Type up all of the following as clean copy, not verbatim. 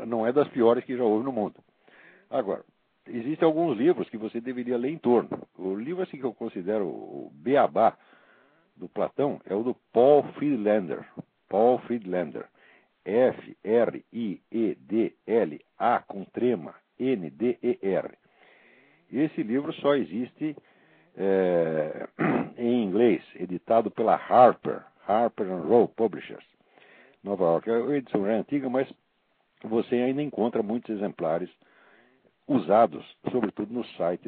não é das piores que já houve no mundo. Agora, existem alguns livros que você deveria ler em torno. O livro assim, que eu considero o beabá do Platão é o do Paul Friedlander. Paul Friedlander. F-R-I-E-D-L-A com trema N-D-E-R. Esse livro só existe em inglês, editado pela Harper Row Publishers, Nova York. A edição é antiga, mas você ainda encontra muitos exemplares usados, sobretudo no site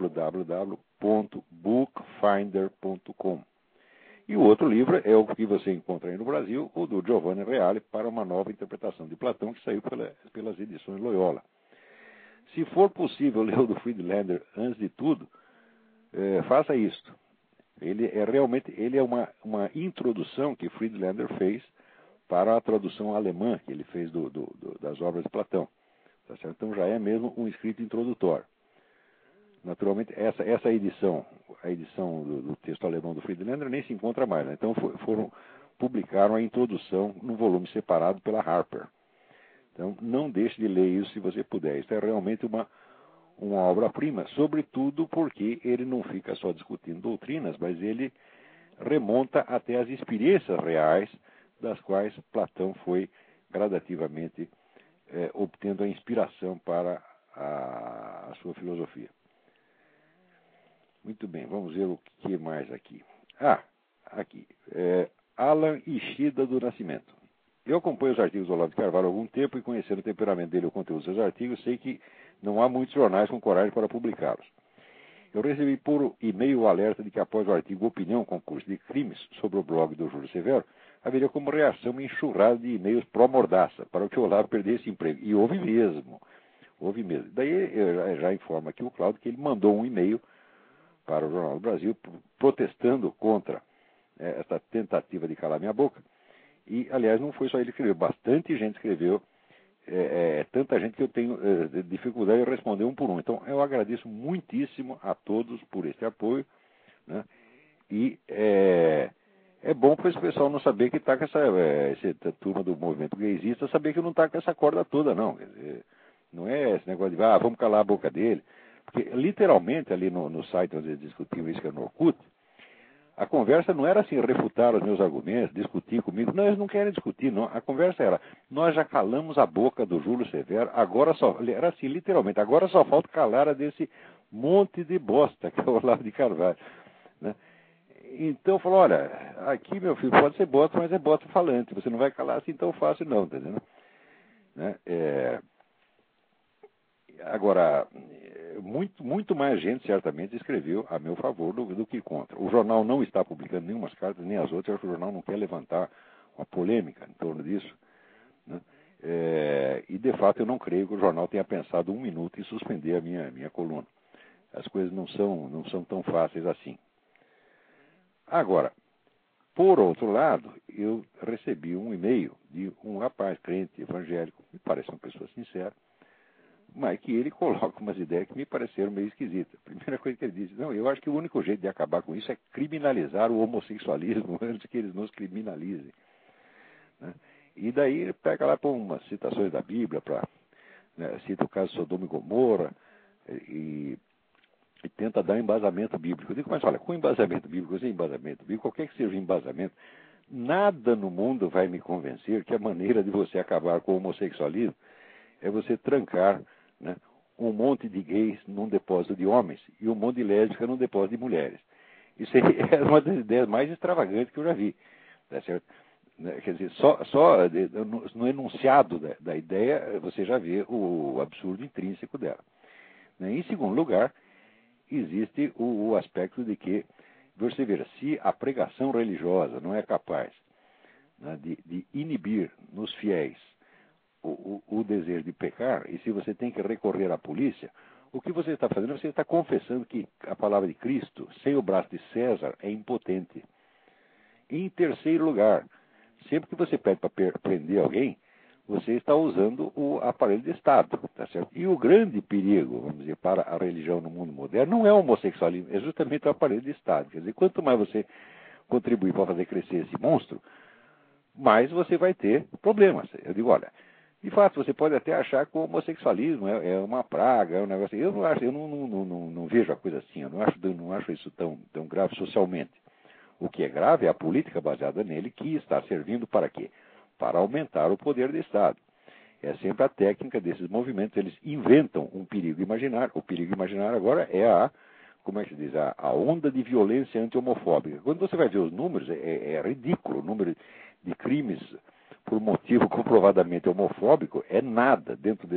www.bookfinder.com. E o outro livro é o que você encontra aí no Brasil, o do Giovanni Reale, para uma nova interpretação de Platão, que saiu pelas edições Loyola. Se for possível ler o do Friedlander antes de tudo, faça isso. Ele é uma introdução que Friedlander fez para a tradução alemã que ele fez das obras de Platão. Tá certo? Então já é mesmo um escrito introdutório. Naturalmente, essa edição, a edição do texto alemão do Friedlander, nem se encontra mais. Né? Então publicaram a introdução num volume separado pela Harper. Então não deixe de ler isso se você puder. Isso é realmente uma obra-prima, sobretudo porque ele não fica só discutindo doutrinas, mas ele remonta até as experiências reais das quais Platão foi gradativamente obtendo a inspiração para a sua filosofia. Muito bem, vamos ver o que mais aqui. Aqui. Alan Ishida do Nascimento. Eu acompanho os artigos do Olavo de Carvalho há algum tempo e, conhecendo o temperamento dele e o conteúdo dos seus artigos, sei que não há muitos jornais com coragem para publicá-los. Eu recebi por e-mail o alerta de que após o artigo Opinião, Concurso de Crimes, sobre o blog do Júlio Severo, haveria como reação uma enxurrada de e-mails pró-mordaça, para que o Olavo perdesse emprego. E houve mesmo. Daí eu já informo aqui o Cláudio que ele mandou um e-mail para o Jornal do Brasil protestando contra essa tentativa de calar minha boca. E, aliás, não foi só ele que escreveu, bastante gente escreveu, tanta gente que eu tenho dificuldade de responder um por um. Então, eu agradeço muitíssimo a todos por esse apoio, né? E é bom para esse pessoal não saber que está com essa turma do movimento gaysista, saber que não está com essa corda toda, não. Quer dizer, não é esse negócio de, vamos calar a boca dele. Porque, literalmente, ali no site onde eles discutiam isso, que era no Orkut, a conversa não era assim, refutar os meus argumentos, discutir comigo. Não, eles não querem discutir, não. A conversa era, nós já calamos a boca do Júlio Severo, era assim, literalmente, agora só falta calar a desse monte de bosta que é o Olavo de Carvalho. Né? Então, falou, olha, aqui, meu filho, pode ser bosta, mas é bosta falante. Você não vai calar assim tão fácil, não, tá entendendo? Né? Agora, muito mais gente certamente escreveu a meu favor do que contra. O jornal não está publicando nenhumas cartas, nem as outras. Eu acho que o jornal não quer levantar uma polêmica em torno disso. Né? E, de fato, eu não creio que o jornal tenha pensado um minuto em suspender a minha coluna. As coisas não são tão fáceis assim. Agora, por outro lado, eu recebi um e-mail de um rapaz crente evangélico, me parece uma pessoa sincera, mas que ele coloca umas ideias que me pareceram meio esquisitas. A primeira coisa que ele disse, não, eu acho que o único jeito de acabar com isso é criminalizar o homossexualismo antes que eles nos criminalizem. Né? E daí ele pega lá por umas citações da Bíblia, cita o caso de Sodoma e Gomorra, e tenta dar embasamento bíblico. Eu digo, mas olha, com embasamento bíblico, sem embasamento bíblico, qualquer que seja o embasamento, nada no mundo vai me convencer que a maneira de você acabar com o homossexualismo é você trancar, né, um monte de gays num depósito de homens e um monte de lésbicas num depósito de mulheres. Isso é uma das ideias mais extravagantes que eu já vi. Tá certo? Quer dizer, só no enunciado da ideia você já vê o absurdo intrínseco dela. Em segundo lugar, existe o aspecto de que, você veja, se a pregação religiosa não é capaz, né, de inibir nos fiéis o desejo de pecar, e se você tem que recorrer à polícia, o que você está fazendo? Você está confessando que a palavra de Cristo, sem o braço de César, é impotente. Em terceiro lugar, sempre que você pede para prender alguém, você está usando o aparelho de Estado, tá certo? E o grande perigo, vamos dizer, para a religião no mundo moderno não é o homossexualismo, é justamente o aparelho de Estado. Quer dizer, quanto mais você contribuir para fazer crescer esse monstro, mais você vai ter problemas. Eu digo, olha, De fato, você pode até achar que o homossexualismo é uma praga, é um negócio. Eu não acho, eu não vejo a coisa assim, eu não acho isso tão grave socialmente. O que é grave é a política baseada nele, que está servindo para quê? Para aumentar o poder do Estado. É sempre a técnica desses movimentos, eles inventam um perigo imaginário. O perigo imaginário agora é como é que se diz, a onda de violência anti-homofóbica. Quando você vai ver os números, é ridículo. O número de crimes por motivo comprovadamente homofóbico é nada dentro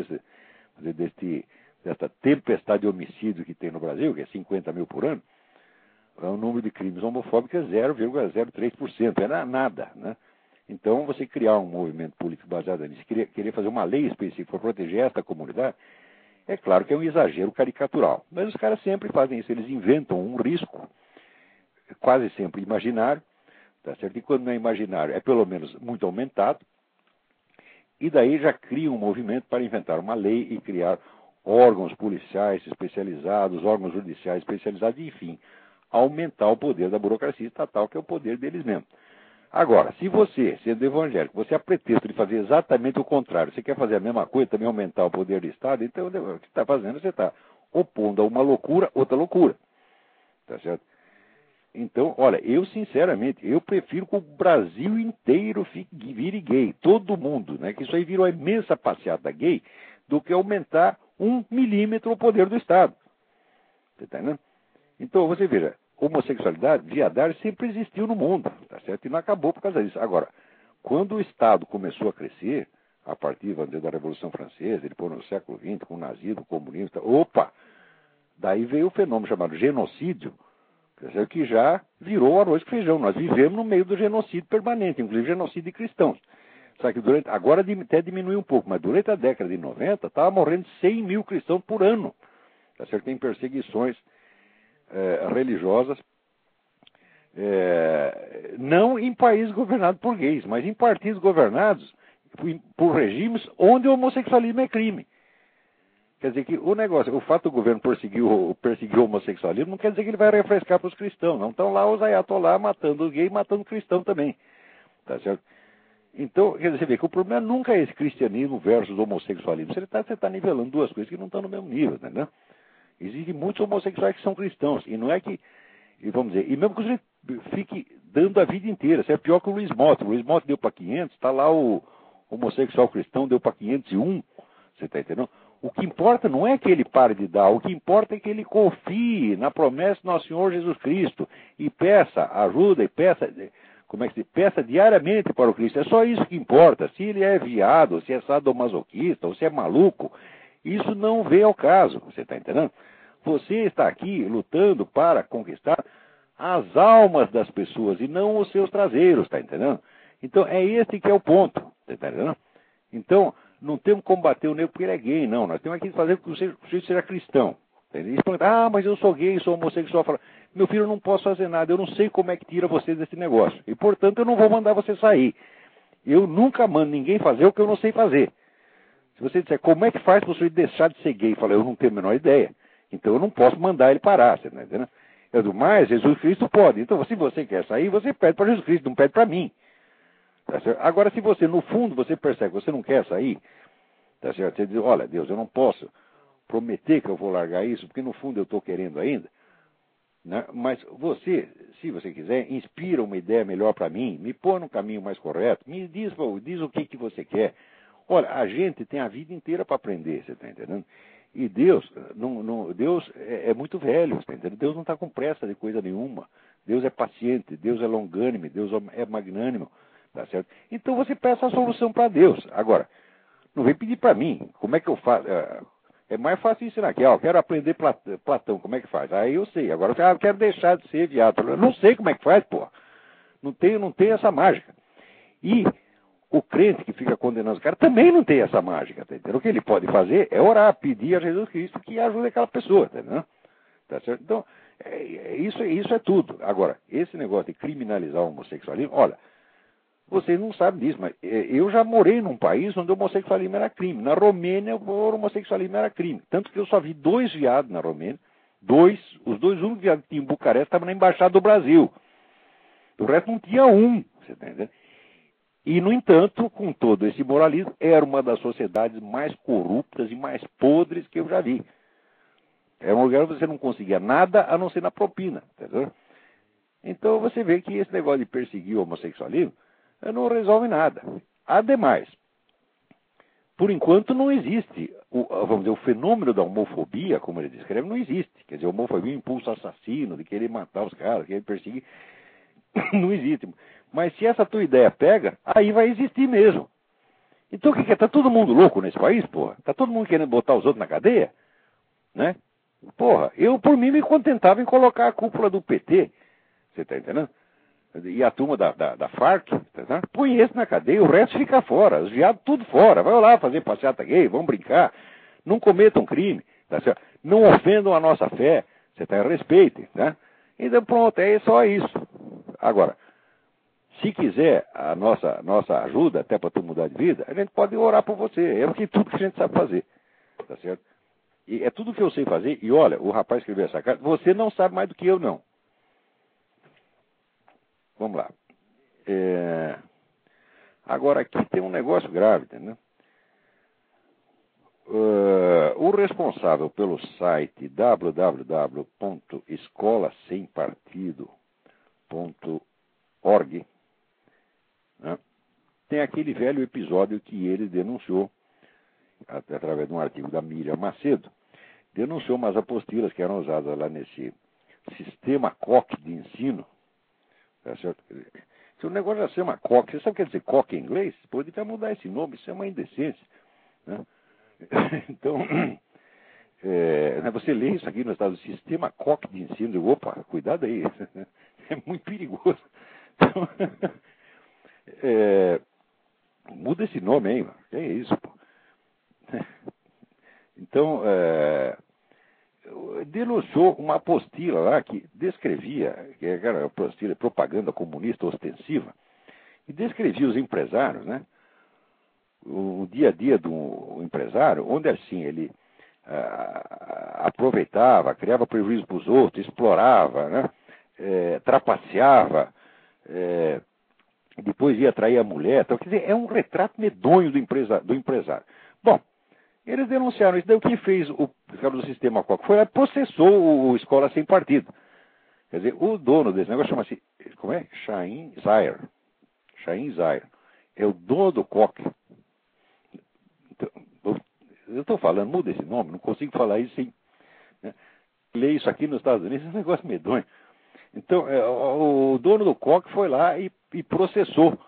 desta tempestade de homicídio que tem no Brasil, que é 50 mil por ano. O número de crimes homofóbicos é 0,03%, é nada, né? Então, você criar um movimento político baseado nisso, querer fazer uma lei específica para proteger esta comunidade, é claro que é um exagero caricatural. Mas os caras sempre fazem isso, eles inventam um risco, quase sempre imaginário, tá certo? E quando não é imaginário, é pelo menos muito aumentado, e daí já cria um movimento para inventar uma lei e criar órgãos policiais especializados, órgãos judiciais especializados, enfim, aumentar o poder da burocracia estatal, que é o poder deles mesmos. Agora, se você, sendo evangélico, você a pretexto de fazer exatamente o contrário, você quer fazer a mesma coisa, também aumentar o poder do Estado, então o que você está fazendo, você está opondo a uma loucura, outra loucura. Tá certo? Então, olha, eu sinceramente, eu prefiro que o Brasil inteiro vire gay, todo mundo, né? Que isso aí virou uma imensa passeata gay, do que aumentar 1 milímetro o poder do Estado. Você está entendendo? Então, você veja, homossexualidade, viadagem sempre existiu no mundo, tá certo? E não acabou por causa disso. Agora, quando o Estado começou a crescer, a partir, vamos dizer, da Revolução Francesa, depois no século XX, com o nazismo, o comunismo, opa! Daí veio o fenômeno chamado genocídio, que já virou arroz com feijão. Nós vivemos no meio do genocídio permanente, inclusive genocídio de cristãos. Só que agora até diminuiu um pouco, mas durante a década de 90, estava morrendo 100 mil cristãos por ano. Tá certo? Tem perseguições religiosas, não em países governados por gays, mas em partidos governados por regimes onde o homossexualismo é crime. Quer dizer que o fato do governo perseguir o homossexualismo não quer dizer que ele vai refrescar para os cristãos, não. Estão lá os ayatolá matando os gays, matando cristão também. Tá certo? Então, quer dizer, você vê que o problema nunca é esse cristianismo versus homossexualismo. Você está nivelando duas coisas que não estão no mesmo nível, entendeu? Existem muitos homossexuais que são cristãos, e não é que, vamos dizer, e mesmo que você fique dando a vida inteira, você é pior que o Luiz Motta. O Luiz Motta deu para 500, está lá o homossexual cristão, deu para 501, você está entendendo? O que importa não é que ele pare de dar, o que importa é que ele confie na promessa do nosso Senhor Jesus Cristo, e peça ajuda, e peça diariamente para o Cristo. É só isso que importa. Se ele é viado, se é sadomasoquista, ou se é maluco, isso não vem ao caso, você está entendendo? Você está aqui lutando para conquistar as almas das pessoas e não os seus traseiros, está entendendo? Então, é esse que é o ponto, você está entendendo? Então, não temos que combater o negro porque ele é gay, não. Nós temos que fazer com que o sujeito seja cristão. Eles perguntam, mas eu sou gay, sou homossexual. Falo, meu filho, eu não posso fazer nada, eu não sei como é que tira você desse negócio. E, portanto, eu não vou mandar você sair. Eu nunca mando ninguém fazer o que eu não sei fazer. Se você disser, como é que faz para você deixar de ser gay? Fala, eu não tenho a menor ideia. Então eu não posso mandar ele parar, você tá entendendo? Eu digo, mas Jesus Cristo pode. Então, se você quer sair, você pede para Jesus Cristo, não pede para mim. Tá certo? Agora, se você, no fundo, você percebe que você não quer sair, tá certo? Você diz, olha, Deus, eu não posso prometer que eu vou largar isso, porque no fundo eu estou querendo ainda. Né? Mas você, se você quiser, inspira uma ideia melhor para mim, me põe no caminho mais correto, me diz o que você quer. Olha, a gente tem a vida inteira para aprender, você está entendendo? E Deus, Deus é muito velho, você está entendendo? Deus não está com pressa de coisa nenhuma. Deus é paciente, Deus é longânime, Deus é magnânimo, tá certo? Então você peça a solução para Deus. Agora, não vem pedir para mim, como é que eu faço? É mais fácil ensinar aqui, eu quero aprender Platão, como é que faz? Aí eu sei, agora eu quero deixar de ser viado. Eu não sei como é que faz, pô. Não tem essa mágica. E o crente que fica condenando os caras também não tem essa mágica, tá entendendo? O que ele pode fazer é orar, pedir a Jesus Cristo que ajude aquela pessoa, tá entendendo? Tá certo? Então, isso é tudo. Agora, esse negócio de criminalizar o homossexualismo, olha, vocês não sabem disso, mas eu já morei num país onde o homossexualismo era crime. Na Romênia, o homossexualismo era crime. Tanto que eu só vi 2 viados na Romênia. Os 2 únicos viados que tinham em Bucareste estavam na Embaixada do Brasil. O resto não tinha um, você tá entendendo? E, no entanto, com todo esse moralismo, era uma das sociedades mais corruptas e mais podres que eu já vi. Era um lugar onde você não conseguia nada a não ser na propina, entendeu? Então você vê que esse negócio de perseguir o homossexualismo não resolve nada. Ademais, por enquanto não existe, vamos dizer, o fenômeno da homofobia, como ele descreve, não existe. Quer dizer, a homofobia é um impulso assassino de querer matar os caras, querer perseguir, não existe. Mas se essa tua ideia pega, aí vai existir mesmo. Então o que é? Tá todo mundo louco nesse país, porra? Tá todo mundo querendo botar os outros na cadeia? Né? Porra, eu por mim me contentava em colocar a cúpula do PT, você tá entendendo? E a turma da Farc, tá? Põe esse na cadeia, o resto fica fora, os viados tudo fora, vai lá fazer passeata gay, vão brincar, não cometam crime, tá certo? Não ofendam a nossa fé, você tá, respeitem, tá? Então pronto, é só isso. Agora, se quiser a nossa ajuda, até para tu mudar de vida, a gente pode orar por você, é tudo que a gente sabe fazer, tá certo? E é tudo que eu sei fazer, e olha, o rapaz escreveu essa carta, você não sabe mais do que eu, não. Vamos lá. Agora aqui tem um negócio grave, entendeu? O responsável pelo site www.escolasempartido.org, né, tem aquele velho episódio que ele denunciou, através de um artigo da Miriam Macedo, denunciou umas apostilas que eram usadas lá nesse sistema COC de ensino. Tá certo? Se o negócio já chama COC, você sabe o que quer dizer COC em inglês? Pode até mudar esse nome, isso é uma indecência. Né? Então, você lê isso aqui no estado do sistema COC de ensino, digo, opa, cuidado aí, é muito perigoso. Então, muda esse nome aí, mano. Que é isso, pô. Então, denunciou uma apostila lá que descrevia, que era uma apostila de propaganda comunista ostensiva, e descrevia os empresários, né? O dia a dia do empresário, onde assim ele aproveitava, criava prejuízo para os outros, explorava, né? Trapaceava, depois ia atrair a mulher. Então, quer dizer, é um retrato medonho do empresário. Bom, eles denunciaram isso. Daí o que fez o cara do sistema COC? Foi lá e processou o Escola Sem Partido. Quer dizer, o dono desse negócio chama-se, como é? Chaim Zayer. Chaim Zayer. É o dono do COC. Então, eu estou falando, muda esse nome, não consigo falar isso sem... Né? Ler isso aqui nos Estados Unidos é um negócio medonho. Então, o dono do COC foi lá e processou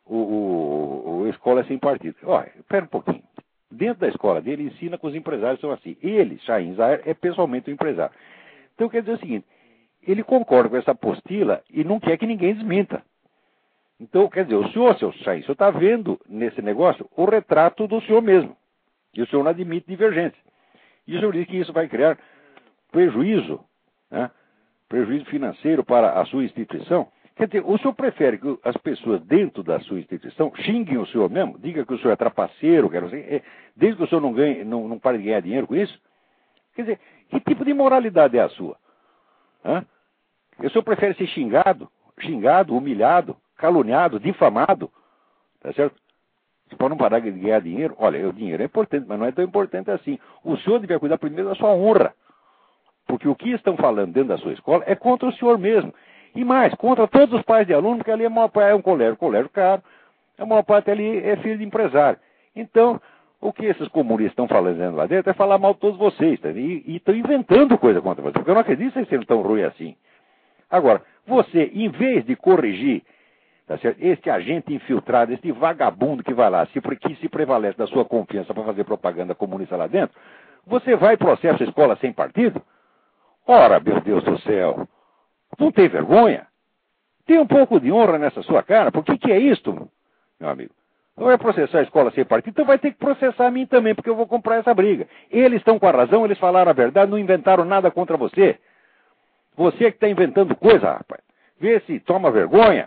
o Escola Sem Partido. Olha, espera um pouquinho. Dentro da escola dele, ensina que os empresários são assim. Ele, Chaim Zayer, é pessoalmente um empresário. Então, quer dizer o seguinte, ele concorda com essa apostila e não quer que ninguém desminta. Então, quer dizer, o senhor, seu Chaim, o senhor está vendo nesse negócio o retrato do senhor mesmo. E o senhor não admite divergência. E o senhor diz que isso vai criar prejuízo, né? Prejuízo financeiro para a sua instituição. Quer dizer, o senhor prefere que as pessoas dentro da sua instituição xinguem o senhor mesmo? Diga que o senhor é trapaceiro, desde que o senhor não ganhe, não pare de ganhar dinheiro com isso? Quer dizer, que tipo de moralidade é a sua? Hã? O senhor prefere ser xingado, humilhado, caluniado, difamado, tá certo? Para não parar de ganhar dinheiro? Olha, o dinheiro é importante, mas não é tão importante assim. O senhor deve cuidar primeiro da sua honra. Porque o que estão falando dentro da sua escola é contra o senhor mesmo. E mais, contra todos os pais de alunos, porque ali a maior parte é um colégio caro, a maior parte ali é filho de empresário. Então, o que esses comunistas estão falando lá dentro é falar mal de todos vocês, tá? E estão inventando coisa contra vocês, porque eu não acredito que vocês sejam tão ruins assim. Agora, você, em vez de corrigir, tá certo, este agente infiltrado, este vagabundo que vai lá, que se prevalece da sua confiança para fazer propaganda comunista lá dentro, você vai e processa a Escola Sem Partido? Ora, meu Deus do céu, não tem vergonha? Tem um pouco de honra nessa sua cara? Por que é isto, meu amigo? Não vai processar a Escola Sem Partido, então vai ter que processar a mim também, porque eu vou comprar essa briga. Eles estão com a razão, eles falaram a verdade, não inventaram nada contra você. Você que está inventando coisa, rapaz. Vê se toma vergonha.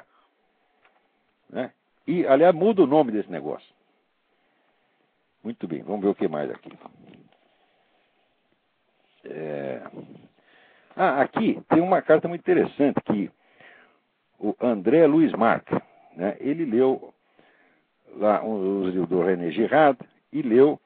Né? E, aliás, muda o nome desse negócio. Muito bem, vamos ver o que mais aqui. Aqui tem uma carta muito interessante que o André Luiz Marques, né, ele leu lá os livros do René Girard e leu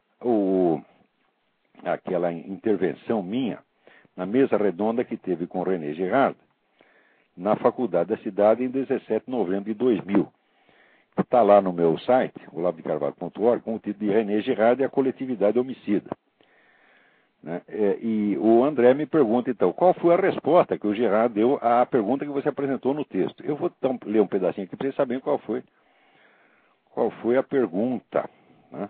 aquela intervenção minha na mesa redonda que teve com o René Girard na Faculdade da Cidade em 17 de novembro de 2000. Está lá no meu site, olavodecarvalho.org, com o título de René Girard e a coletividade homicida. Né? E o André me pergunta, então, qual foi a resposta que o Girard deu à pergunta que você apresentou no texto. Eu vou então ler um pedacinho aqui para vocês saberem qual foi a pergunta. Né?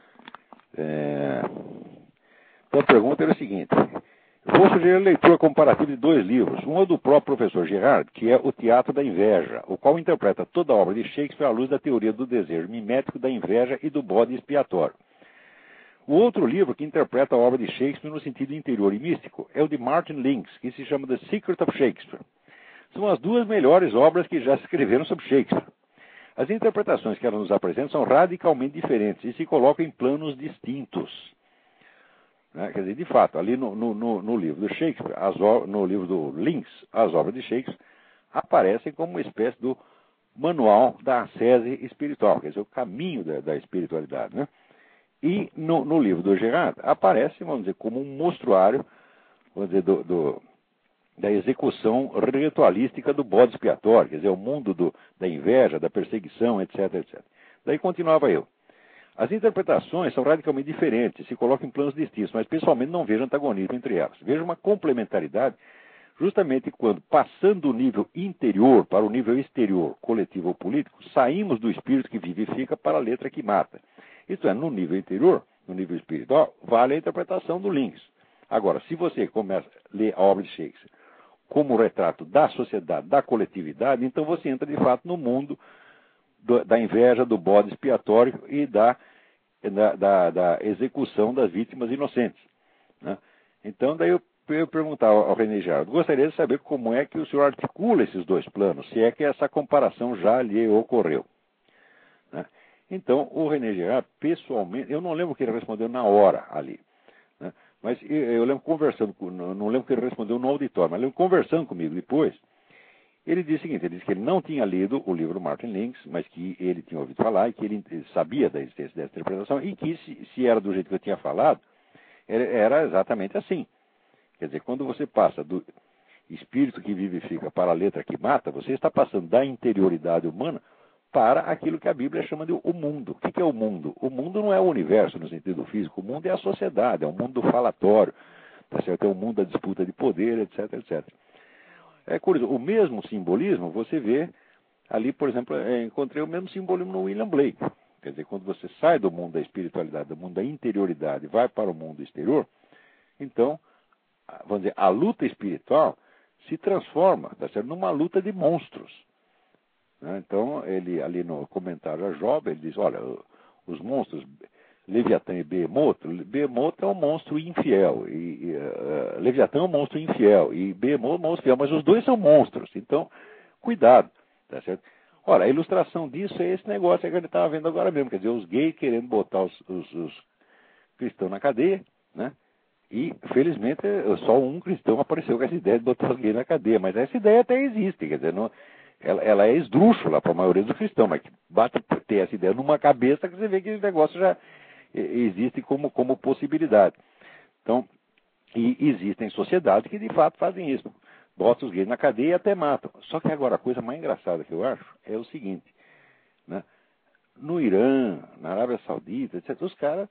Então a pergunta era o seguinte: vou sugerir a leitura comparativa de 2 livros. Um é do próprio professor Girard, que é O Teatro da Inveja, o qual interpreta toda a obra de Shakespeare à luz da teoria do desejo mimético, da inveja e do bode expiatório. O outro livro que interpreta a obra de Shakespeare no sentido interior e místico é o de Martin Lynx, que se chama The Secret of Shakespeare. São as 2 melhores obras que já se escreveram sobre Shakespeare. As interpretações que ela nos apresenta são radicalmente diferentes e se colocam em planos distintos. Quer dizer, de fato, ali no livro do Shakespeare, no livro do Lynx, as obras de Shakespeare aparecem como uma espécie do manual da ascese espiritual, quer dizer, o caminho da espiritualidade. Né? E no livro do Girard aparece, vamos dizer, como um mostruário, vamos dizer, da execução ritualística do bode expiatório, quer dizer, o mundo da inveja, da perseguição, etc, etc. Daí continuava eu. As interpretações são radicalmente diferentes, se colocam em planos distintos, mas pessoalmente não vejo antagonismo entre elas. Vejo uma complementaridade justamente quando, passando do nível interior para o nível exterior, coletivo ou político, saímos do espírito que vivifica para a letra que mata. Isto é, no nível interior, no nível espiritual, vale a interpretação do Lynx. Agora, se você começa a ler a obra de Shakespeare como retrato da sociedade, da coletividade, então você entra de fato no mundo da inveja, do bode expiatório e da execução das vítimas inocentes. Né? Então, daí eu perguntava ao René Girard, gostaria de saber como é que o senhor articula esses 2 planos, se é que essa comparação já lhe ocorreu. Né? Então, o René Girard, pessoalmente, eu não lembro o que ele respondeu na hora ali, né? Mas eu lembro conversando, não lembro o que ele respondeu no auditório, mas lembro conversando comigo depois. Ele disse o seguinte, ele disse que ele não tinha lido o livro do Martin Lynx, mas que ele tinha ouvido falar e que ele sabia da existência dessa interpretação e que, se era do jeito que eu tinha falado, era exatamente assim. Quer dizer, quando você passa do espírito que vivifica para a letra que mata, você está passando da interioridade humana para aquilo que a Bíblia chama de o mundo. O que é o mundo? O mundo não é o universo no sentido físico, o mundo é a sociedade, é o mundo do falatório, tá certo? É o mundo da disputa de poder, etc, etc. É curioso, o mesmo simbolismo você vê ali, por exemplo, encontrei o mesmo simbolismo no William Blake. Quer dizer, quando você sai do mundo da espiritualidade, do mundo da interioridade, vai para o mundo exterior, então, vamos dizer, a luta espiritual se transforma, tá certo? Numa luta de monstros. Né? Então, ele ali no comentário a Job, ele diz, olha, os monstros Leviatã e Behemoth é um monstro infiel, Leviatã é um monstro infiel, e Behemoth é um monstro fiel, mas os 2 são monstros, então, cuidado, tá certo? Ora, a ilustração disso é esse negócio que a gente estava vendo agora mesmo, quer dizer, os gays querendo botar os cristãos na cadeia, né? E, felizmente, só um cristão apareceu com essa ideia de botar os gays na cadeia, mas essa ideia até existe, quer dizer, ela é esdrúxula para a maioria dos cristãos, mas basta ter essa ideia numa cabeça que você vê que esse negócio já existe como possibilidade. Então, e existem sociedades que de fato fazem isso. Botam os gays na cadeia e até matam. Só que agora a coisa mais engraçada que eu acho é o seguinte, né? No Irã, na Arábia Saudita, etc., os caras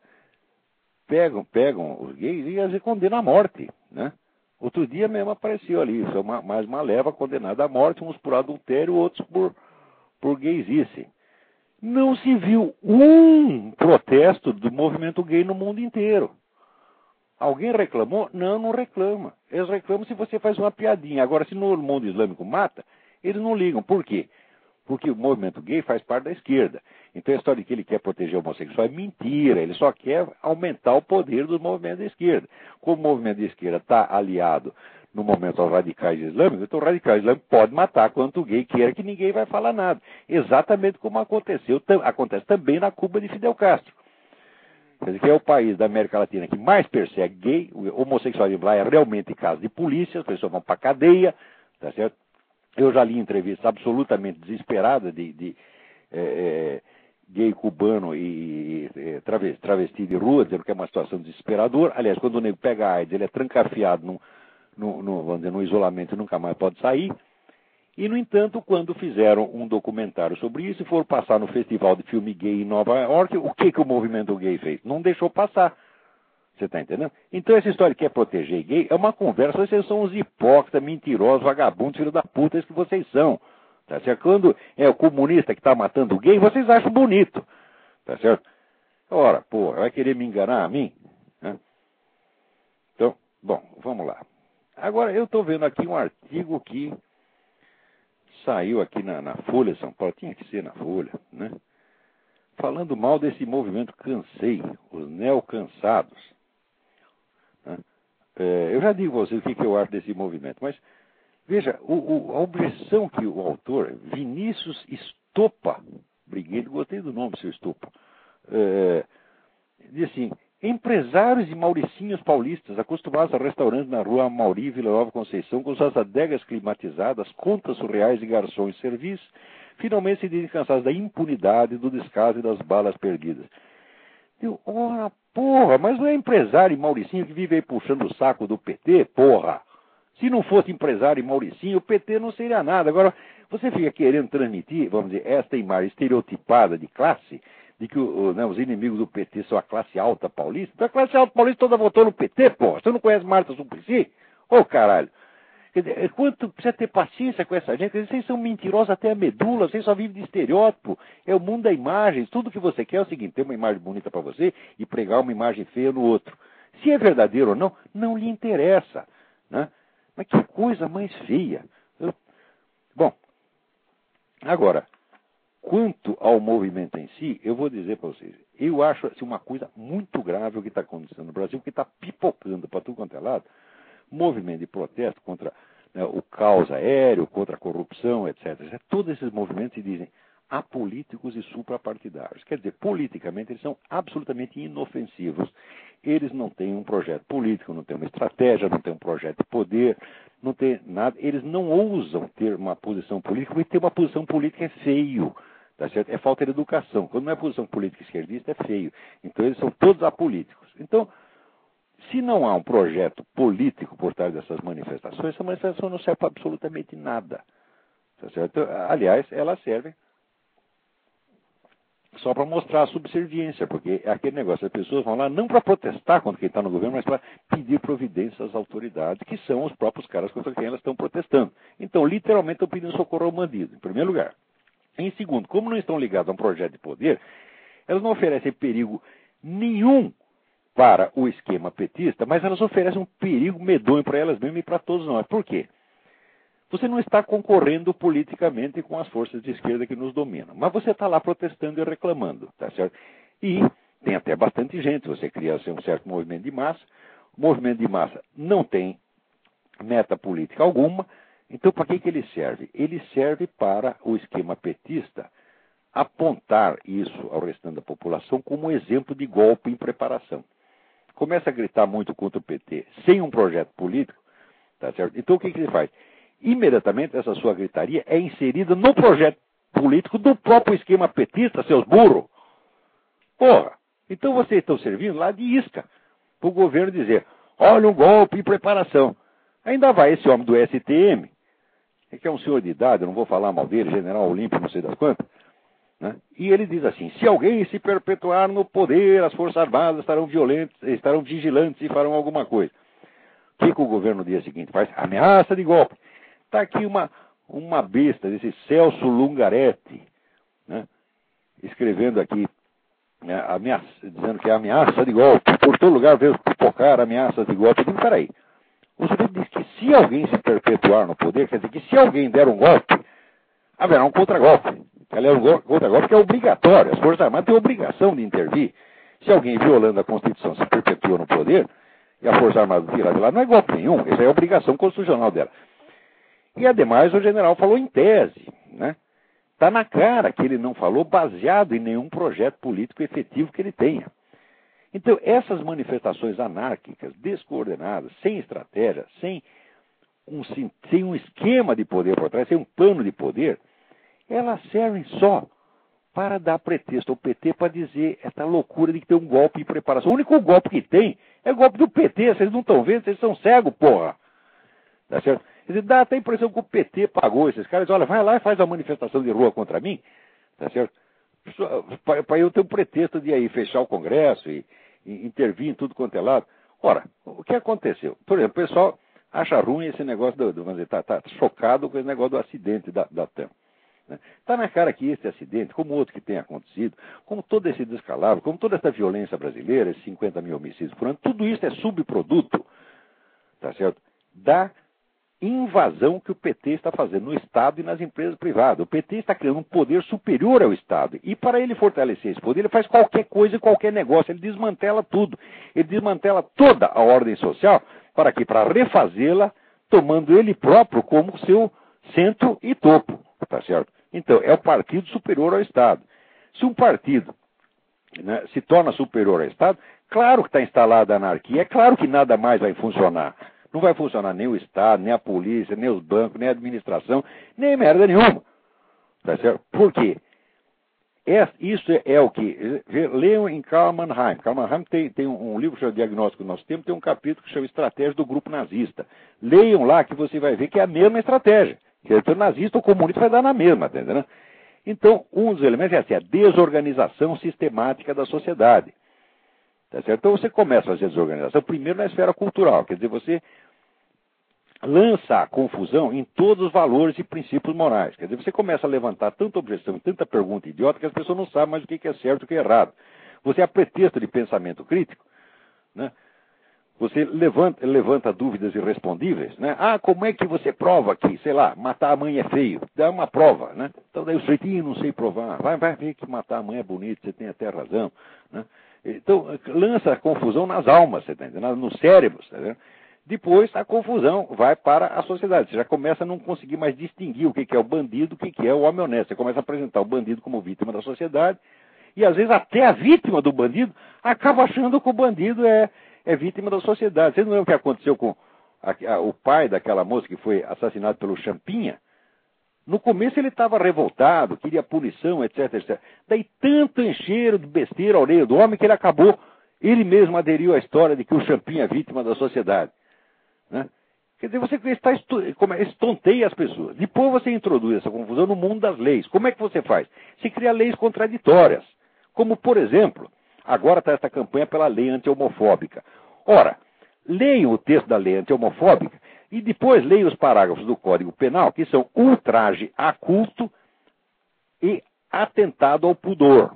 pegam os gays e às vezes condenam à morte, né? Outro dia mesmo apareceu ali, mais uma leva condenada à morte, uns por adultério, outros por gaysice. Não se viu um protesto do movimento gay no mundo inteiro. Alguém reclamou? Não reclama. Eles reclamam se você faz uma piadinha. Agora, se no mundo islâmico mata, eles não ligam. Por quê? Porque o movimento gay faz parte da esquerda. Então a história de que ele quer proteger o homossexual é mentira. Ele só quer aumentar o poder dos movimentos da esquerda. Como o movimento da esquerda está aliado no momento aos radicais islâmicos, então o radical islâmico pode matar quanto o gay queira, que ninguém vai falar nada. Exatamente como acontece também na Cuba de Fidel Castro. Quer dizer, que é o país da América Latina que mais persegue gay, o homossexualismo lá é realmente caso de polícia, as pessoas vão para a cadeia, tá certo? Eu já li entrevistas absolutamente desesperadas de gay cubano e travesti de rua, dizendo que é uma situação desesperadora. Aliás, quando o nego pega a AIDS, ele é trancafiado vamos dizer, no isolamento e nunca mais pode sair. E, no entanto, quando fizeram um documentário sobre isso e foram passar no Festival de Filme Gay em Nova York, o que o movimento gay fez? Não deixou passar. Você está entendendo? Então, essa história que quer proteger gay é uma conversa. Vocês são uns hipócritas, mentirosos, vagabundos, filhos da puta, que vocês são. Tá certo? Quando é o comunista que está matando o gay, vocês acham bonito. Tá certo? Ora, pô, vai querer me enganar a mim? Né? Então, bom, vamos lá. Agora, eu estou vendo aqui um artigo que saiu aqui na Folha de São Paulo, tinha que ser na Folha, né? Falando mal desse movimento Cansei, os neocansados. Né? Eu já digo a vocês o que eu acho desse movimento, mas veja, a objeção que o autor, Vinícius Estopa, Brigueiro, gostei do nome, seu Estopa, diz assim: empresários e mauricinhos paulistas, acostumados a restaurantes na rua Amauri, Vila Nova Conceição, com suas adegas climatizadas, contas surreais de garçons e serviços, finalmente se dizem cansados da impunidade, do descaso e das balas perdidas. Eu, ora, porra, mas não é empresário e mauricinho que vive aí puxando o saco do PT, porra? Se não fosse empresário e mauricinho, o PT não seria nada. Agora, você fica querendo transmitir, vamos dizer, esta imagem estereotipada de classe, de que os inimigos do PT são a classe alta paulista. Então a classe alta paulista toda votou no PT, pô. Você não conhece Marta Suplicy? Ô, caralho. Quer dizer, quanto precisa ter paciência com essa gente? Quer dizer, vocês são mentirosos até a medula, vocês só vivem de estereótipo. É o mundo da imagem. Tudo que você quer é o seguinte: ter uma imagem bonita para você e pregar uma imagem feia no outro. Se é verdadeiro ou não, não lhe interessa. Né? Mas que coisa mais feia. Bom, agora, quanto ao movimento em si, eu vou dizer para vocês, eu acho assim, uma coisa muito grave o que está acontecendo no Brasil, que está pipocando para tudo quanto é lado, movimento de protesto contra, né, o caos aéreo, contra a corrupção, etc. Todos esses movimentos se dizem apolíticos e suprapartidários. Quer dizer, politicamente eles são absolutamente inofensivos. Eles não têm um projeto político, não têm uma estratégia, não têm um projeto de poder, não têm nada. Eles não ousam ter uma posição política, porque ter uma posição política é feio. Tá certo? É falta de educação. Quando não é posição política esquerdista, é feio. Então eles são todos apolíticos. Então, se não há um projeto político por trás dessas manifestações, essa manifestação não serve para absolutamente nada. Tá certo? Aliás, elas servem só para mostrar a subserviência, porque é aquele negócio, as pessoas vão lá não para protestar contra quem está no governo, mas para pedir providência às autoridades, que são os próprios caras contra quem elas estão protestando. Então, literalmente, estão pedindo socorro ao bandido, em primeiro lugar. Em segundo, como não estão ligados a um projeto de poder, elas não oferecem perigo nenhum para o esquema petista, mas elas oferecem um perigo medonho para elas mesmas e para todos nós. Por quê? Você não está concorrendo politicamente com as forças de esquerda que nos dominam, mas você está lá protestando e reclamando, tá certo? E tem até bastante gente, você cria assim, um certo movimento de massa. O movimento de massa não tem meta política alguma, então para que ele serve? Ele serve para o esquema petista apontar isso ao restante da população como exemplo de golpe em preparação. Começa a gritar muito contra o PT sem um projeto político, tá certo? Então o que ele faz? Imediatamente essa sua gritaria é inserida no projeto político do próprio esquema petista, seus burros. Porra, então vocês estão servindo lá de isca para o governo dizer: olha, um golpe em preparação. Ainda vai esse homem do STM, que é um senhor de idade, eu não vou falar mal dele, general Olímpio, não sei das quantas, né? E ele diz assim: se alguém se perpetuar no poder, as Forças Armadas estarão vigilantes e farão alguma coisa. O que o governo no dia seguinte faz? Ameaça de golpe. Está aqui uma besta desse Celso Lungaretti, né, escrevendo aqui, dizendo que é ameaça de golpe. Por todo lugar veio pipocar ameaças de golpe. Eu digo: peraí, o sujeito diz que se alguém se perpetuar no poder, quer dizer que se alguém der um golpe, haverá um contragolpe. Aliás, um contragolpe que é obrigatório. As Forças Armadas têm a obrigação de intervir. Se alguém violando a Constituição se perpetua no poder, e a Força Armada tirar de lá, não é golpe nenhum. Essa é a obrigação constitucional dela. E, ademais, o general falou em tese, né? Está na cara que ele não falou baseado em nenhum projeto político efetivo que ele tenha. Então, essas manifestações anárquicas, descoordenadas, sem estratégia, sem um esquema de poder por trás, sem um plano de poder, elas servem só para dar pretexto ao PT para dizer essa loucura de que tem um golpe em preparação. O único golpe que tem é o golpe do PT. Vocês não estão vendo, vocês são cegos, porra. Tá certo? Quer dizer, dá até a impressão que o PT pagou esses caras. Olha, vai lá e faz uma manifestação de rua contra mim. Tá certo? Para eu ter um pretexto de aí fechar o Congresso e intervir em tudo quanto é lado. Ora, o que aconteceu? Por exemplo, o pessoal acha ruim esse negócio vamos dizer, tá chocado com esse negócio do acidente da TAM. Está na cara que esse acidente, como outro que tem acontecido, como todo esse descalabro, como toda essa violência brasileira, esses 50 mil homicídios por ano, tudo isso é subproduto, tá certo? Da invasão que o PT está fazendo no Estado e nas empresas privadas. O PT está criando um poder superior ao Estado. E para ele fortalecer esse poder, ele faz qualquer coisa e qualquer negócio. Ele desmantela tudo. Ele desmantela toda a ordem social. Para quê? Para refazê-la, tomando ele próprio como seu centro e topo. Tá certo? Então, é o partido superior ao Estado. Se um partido, né, se torna superior ao Estado, claro que está instalada a anarquia, é claro que nada mais vai funcionar. Não vai funcionar nem o Estado, nem a polícia, nem os bancos, nem a administração, nem merda nenhuma. Tá certo? Por quê? Isso é o que... Leiam em Karl Mannheim. Karl Mannheim tem um livro chamado Diagnóstico do Nosso Tempo, tem um capítulo que chama Estratégia do Grupo Nazista. Leiam lá que você vai ver que é a mesma estratégia. Que o nazista ou comunista vai dar na mesma, tá entendendo? Então, um dos elementos é assim, a desorganização sistemática da sociedade. Tá certo? Então você começa a fazer desorganização primeiro na esfera cultural, quer dizer, você lança a confusão em todos os valores e princípios morais. Quer dizer, você começa a levantar tanta objeção e tanta pergunta idiota que as pessoas não sabem mais o que é certo e o que é errado. Você, a pretexto de pensamento crítico, né? Você levanta dúvidas irrespondíveis, né? Ah, como é que você prova que, sei lá, matar a mãe é feio? Dá uma prova, né? Então daí o sujeito, não sei provar. Vai ver que matar a mãe é bonito, você tem até razão, né? Então, lança a confusão nas almas, você tá entendendo? Nos cérebros, tá entendendo? Depois, a confusão vai para a sociedade. Você já começa a não conseguir mais distinguir o que é o bandido, o que é o homem honesto. Você começa a apresentar o bandido como vítima da sociedade, e às vezes até a vítima do bandido acaba achando que o bandido é vítima da sociedade. Você não lembra o que aconteceu com o pai daquela moça que foi assassinado pelo Champinha? No começo ele estava revoltado, queria punição, etc, etc. Daí tanto encheram de besteira a orelha do homem que ele mesmo aderiu à história de que o Champinha é vítima da sociedade. Né? Quer dizer, você estonteia as pessoas. Depois você introduz essa confusão no mundo das leis. Como é que você faz? Você cria leis contraditórias. Como, por exemplo, agora está essa campanha pela lei anti-homofóbica. Ora, leiam o texto da lei anti-homofóbica e depois leiam os parágrafos do Código Penal, que são ultraje a culto e atentado ao pudor.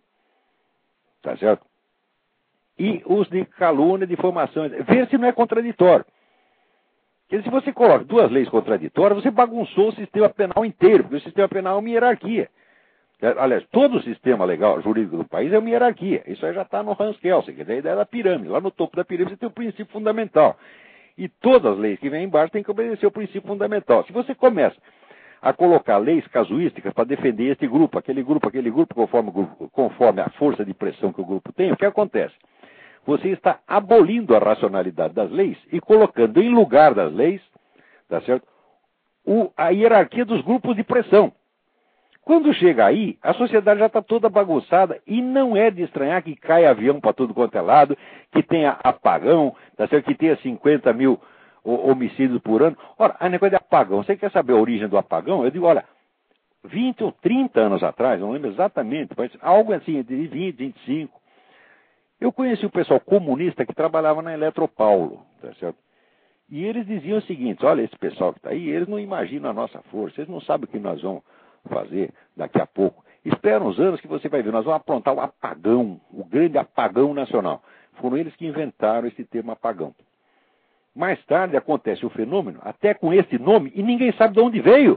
Tá certo? E os de calúnia, difamação. Vê se não é contraditório. Porque se você coloca duas leis contraditórias, você bagunçou o sistema penal inteiro, porque o sistema penal é uma hierarquia. Aliás, todo o sistema legal, jurídico do país é uma hierarquia. Isso aí já está no Hans Kelsen, que é a ideia da pirâmide. Lá no topo da pirâmide você tem o princípio fundamental. E todas as leis que vêm embaixo têm que obedecer ao princípio fundamental. Se você começa a colocar leis casuísticas para defender este grupo, aquele grupo, conforme a força de pressão que o grupo tem, o que acontece? Você está abolindo a racionalidade das leis e colocando em lugar das leis, tá certo? A hierarquia dos grupos de pressão. Quando chega aí, a sociedade já está toda bagunçada e não é de estranhar que caia avião para tudo quanto é lado, que tenha apagão, tá certo? Que tenha 50 mil homicídios por ano. Ora, a negócio de apagão, você quer saber a origem do apagão? Eu digo, olha, 20 ou 30 anos atrás, não lembro exatamente, mas algo assim, de 20, 25, eu conheci um pessoal comunista que trabalhava na Eletropaulo, tá certo? E eles diziam o seguinte, olha, esse pessoal que está aí, eles não imaginam a nossa força, eles não sabem o que nós vamos fazer daqui a pouco. Espera uns anos que você vai ver, nós vamos aprontar o apagão, o grande apagão nacional. Foram eles que inventaram esse termo apagão. Mais tarde acontece o fenômeno, até com esse nome, e ninguém sabe de onde veio.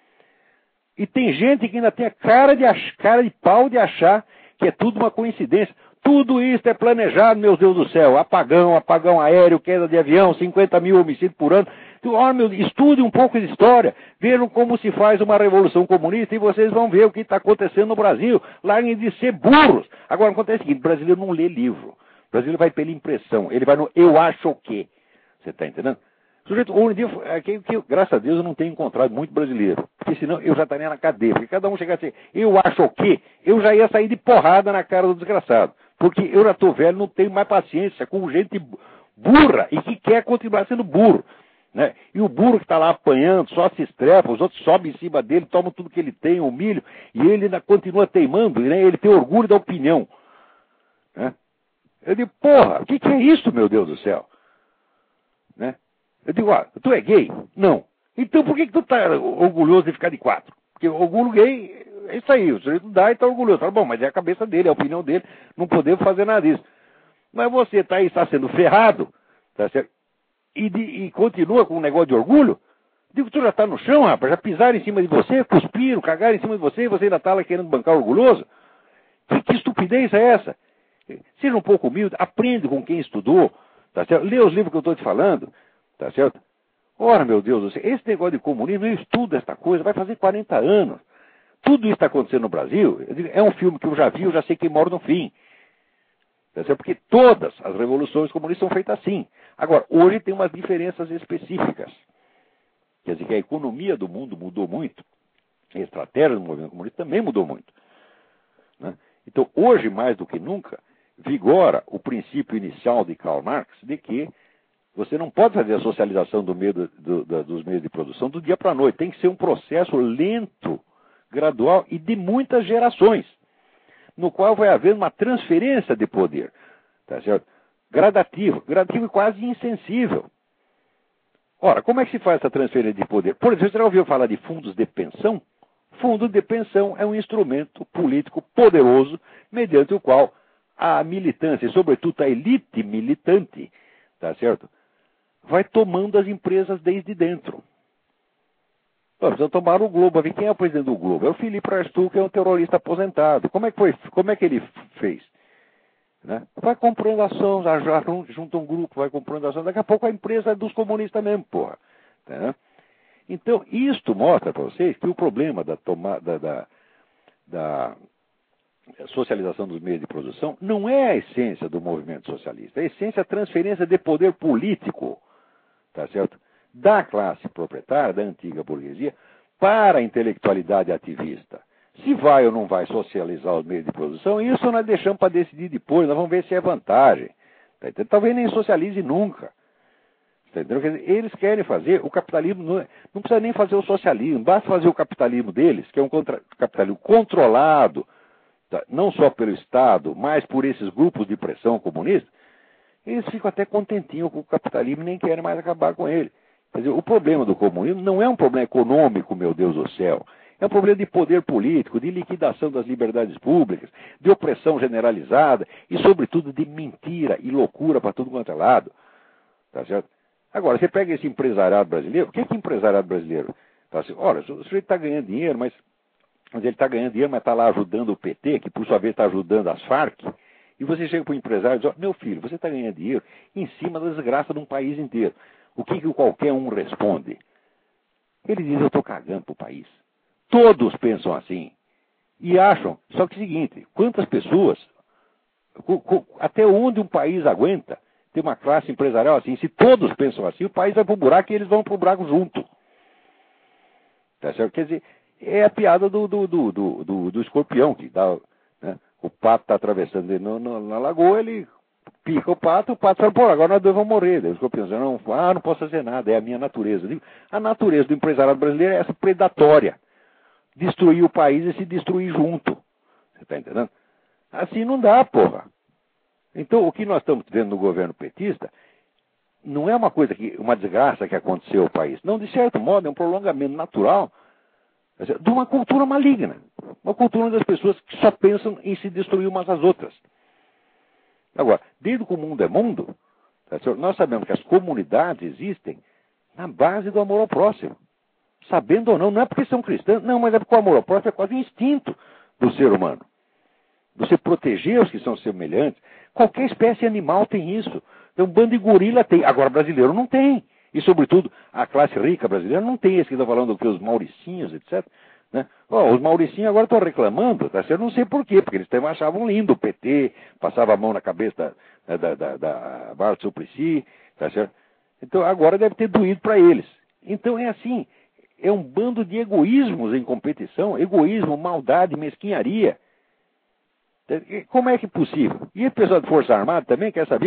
E tem gente que ainda tem a cara de pau de achar que é tudo uma coincidência. Tudo isso é planejado, meu Deus do céu. Apagão aéreo, queda de avião, 50 mil homicídios por ano. Estude um pouco de história. Vejam como se faz uma revolução comunista e vocês vão ver o que está acontecendo no Brasil. Larguem de ser burros. Agora, acontece o seguinte, o brasileiro não lê livro. O brasileiro vai pela impressão. Ele vai no eu acho o quê? Você está entendendo? O sujeito, hoje em dia, graças a Deus, eu não tenho encontrado muito brasileiro. Porque senão eu já estaria na cadeia. Porque cada um chegasse assim, eu acho o quê? Eu já ia sair de porrada na cara do desgraçado. Porque eu já estou velho, não tenho mais paciência com gente burra e que quer continuar sendo burro. Né? E o burro que está lá apanhando, só se estrepa, os outros sobem em cima dele, tomam tudo que ele tem, humilham, e ele ainda continua teimando, né? Ele tem orgulho da opinião. Né? Eu digo, porra, o que é isso, meu Deus do céu? Né? Eu digo, tu é gay? Não. Então por que tu tá orgulhoso de ficar de 4? Porque o orgulho gay é isso aí, o sujeito dá e tá orgulhoso. Fala, bom, mas é a cabeça dele, é a opinião dele, não podemos fazer nada disso. Mas você está aí, está sendo ferrado, tá certo? E continua com um negócio de orgulho? Digo, tu já está no chão, rapaz, já pisaram em cima de você, cuspiram, cagaram em cima de você, e você ainda está lá querendo bancar orgulhoso? Que estupidez é essa? Seja um pouco humilde, aprende com quem estudou, tá certo? Lê os livros que eu estou te falando, tá certo? Ora, meu Deus do céu, esse negócio de comunismo, eu estudo esta coisa, vai fazer 40 anos. Tudo isso está acontecendo no Brasil, é um filme que eu já vi, eu já sei quem mora no fim. Tá certo? Porque todas as revoluções comunistas são feitas assim. Agora, hoje tem umas diferenças específicas. Quer dizer que a economia do mundo mudou muito, a estratégia do movimento comunista também mudou muito. Né? Então, hoje, mais do que nunca, vigora o princípio inicial de Karl Marx de que você não pode fazer a socialização dos meios de produção do dia para a noite. Tem que ser um processo lento, gradual e de muitas gerações, no qual vai haver uma transferência de poder, tá certo? Gradativo e quase insensível. Ora, como é que se faz essa transferência de poder? Por exemplo, você já ouviu falar de fundos de pensão? Fundo de pensão é um instrumento político poderoso, mediante o qual a militância, e sobretudo a elite militante, tá certo? Vai tomando as empresas desde dentro. Precisam tomar o Globo. A ver quem é o presidente do Globo? É o Felipe Arstu, que é um terrorista aposentado. Como é que ele fez? Né? Vai comprando ação, já junta um grupo, vai comprando ação. Daqui a pouco a empresa é dos comunistas mesmo, porra. Tá? Então, isto mostra para vocês que o problema da socialização dos meios de produção não é a essência do movimento socialista. A essência é a transferência de poder político, tá certo? Da classe proprietária, da antiga burguesia, para a intelectualidade ativista. Se vai ou não vai socializar os meios de produção, isso nós deixamos para decidir depois, nós vamos ver se é vantagem. Tá entendendo? Talvez nem socialize nunca. Tá entendendo? Quer dizer, eles querem fazer o capitalismo, não precisa nem fazer o socialismo, basta fazer o capitalismo deles, que é um capitalismo controlado, tá? Não só pelo Estado, mas por esses grupos de pressão comunista. Eles ficam até contentinhos com o capitalismo e nem querem mais acabar com ele. Quer dizer, o problema do comunismo não é um problema econômico, meu Deus do céu. É um problema de poder político, de liquidação das liberdades públicas, de opressão generalizada e, sobretudo, de mentira e loucura para tudo quanto é lado. Tá certo? Agora, você pega esse empresariado brasileiro. O que é empresariado brasileiro? Tá assim, olha, o sujeito está ganhando dinheiro, mas ele está ganhando dinheiro, mas está lá ajudando o PT, que por sua vez está ajudando as Farc. E você chega para o empresário e diz, meu filho, você está ganhando dinheiro em cima da desgraça de um país inteiro. O que qualquer um responde? Ele diz, eu estou cagando para o país. Todos pensam assim. E acham, só que é o seguinte, quantas pessoas, até onde um país aguenta ter uma classe empresarial assim? Se todos pensam assim, o país vai para o buraco e eles vão para o buraco junto. Tá certo? Quer dizer, é a piada do escorpião, que dá, né? O pato está atravessando ele na lagoa, ele pica o pato fala, pô, agora nós dois vamos morrer. Daí o escorpião diz, não posso fazer nada, é a minha natureza. A natureza do empresariado brasileiro é essa predatória. Destruir o país e se destruir junto. Você está entendendo? Assim não dá, porra. Então, o que nós estamos vendo no governo petista não é uma desgraça que aconteceu ao país. Não, de certo modo, é um prolongamento natural de uma cultura maligna. Uma cultura onde as pessoas só pensam em se destruir umas às outras. Agora, desde que o mundo é mundo, nós sabemos que as comunidades existem na base do amor ao próximo. Sabendo ou não, não é porque são cristãos, não, mas é porque o amor ao próximo é quase um instinto do ser humano. Você proteger os que são semelhantes. Qualquer espécie animal tem isso. Um bando de gorila tem. Agora, brasileiro não tem. E, sobretudo, a classe rica brasileira não tem. Esse que estão falando que os mauricinhos, etc. Né? Os mauricinhos agora estão reclamando. Tá certo? Eu não sei por quê, porque eles também achavam lindo o PT, passava a mão na cabeça da Bárbara Suplicy. Tá certo? Então agora deve ter doído para eles. Então é assim, é um bando de egoísmos em competição, egoísmo, maldade, mesquinharia. Como é que é possível? E o pessoal de Força Armada também quer saber?